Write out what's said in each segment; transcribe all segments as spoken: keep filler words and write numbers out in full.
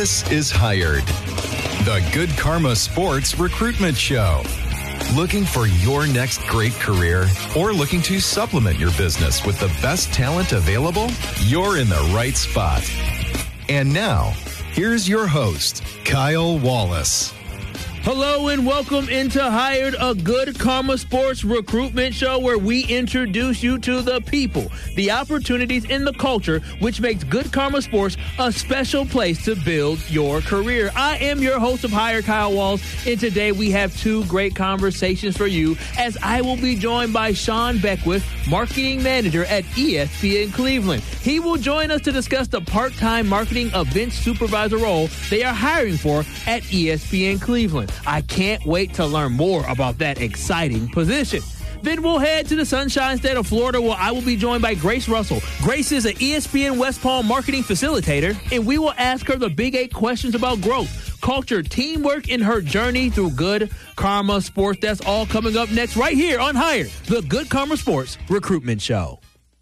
This is Hired, the Good Karma Sports Recruitment Show. Looking for your next great career or looking to supplement your business with the best talent available? You're in the right spot. And now, here's your host, Kyle Wallace. Hello and welcome into Hired, a Good Karma Sports Recruitment Show where we introduce you to the people, the opportunities, and the culture which makes Good Karma Sports a special place to build your career. I am your host of Hired, Kyle Wallace, and today we have two great conversations for you as I will be joined by Sean Beckwith, Marketing Manager at E S P N Cleveland. He will join us to discuss the part-time marketing event supervisor role they are hiring for at E S P N Cleveland. I can't wait to learn more about that exciting position. Then we'll head to the Sunshine State of Florida where I will be joined by Grace Russell. Grace is an E S P N West Palm marketing facilitator, and we will ask her the big eight questions about growth, culture, teamwork, and her journey through Good Karma Sports. That's all coming up next right here on Hired, the Good Karma Sports Recruitment Show.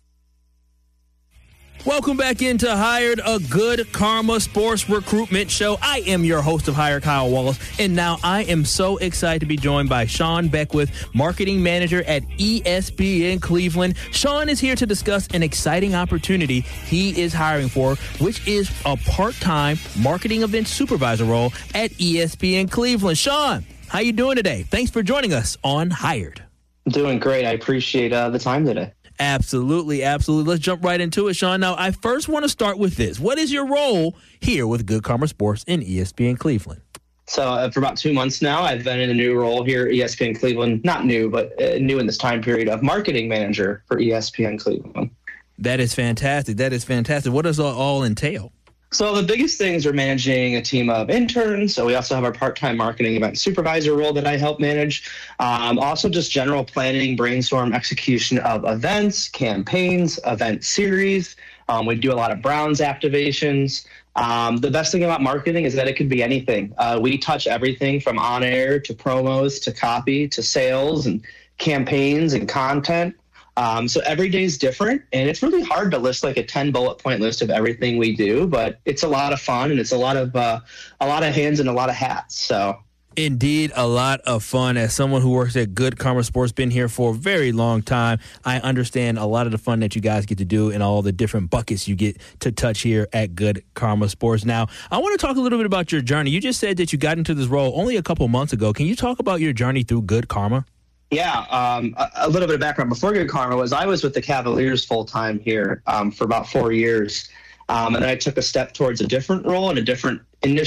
Welcome back into Hired, a Good Karma Sports Recruitment Show. I am your host of Hired, Kyle Wallace, and now I am so excited to be joined by Sean Beckwith, Marketing Manager at E S P N Cleveland. Sean is here to discuss an exciting opportunity he is hiring for, which is a part-time marketing event supervisor role at E S P N Cleveland. Sean, how you doing today? Thanks for joining us on Hired. I'm doing great. I appreciate uh, the time today. Absolutely, absolutely. Let's jump right into it, Sean. Now, I first want to start with this. What is your role here with Good Karma Sports in E S P N Cleveland? So uh, for about two months now, I've been in a new role here at E S P N Cleveland. Not new, but uh, new in this time period of marketing manager for E S P N Cleveland. That is fantastic. That is fantastic. What does it all entail? So the biggest things are managing a team of interns. So we also have our part-time marketing event supervisor role that I help manage. Um, also just general planning, brainstorm, execution of events, campaigns, event series. Um, we do a lot of Browns activations. Um, the best thing about marketing is that it could be anything. Uh, we touch everything from on-air to promos to copy to sales and campaigns and content. Um, so every day is different, and it's really hard to list like a ten bullet point list of everything we do, but it's a lot of fun, and it's a lot of uh, a lot of hands and a lot of hats. So indeed, a lot of fun. As someone who works at Good Karma Sports, been here for a very long time, I understand a lot of the fun that you guys get to do and all the different buckets you get to touch here at Good Karma Sports. Now, I want to talk a little bit about your journey. You just said that you got into this role only a couple months ago. Can you talk about your journey through Good Karma? Yeah, um, a, a little bit of background before Good Karma was I was with the Cavaliers full time here um, for about four years. Um, and then I took a step towards a different role in a different industry.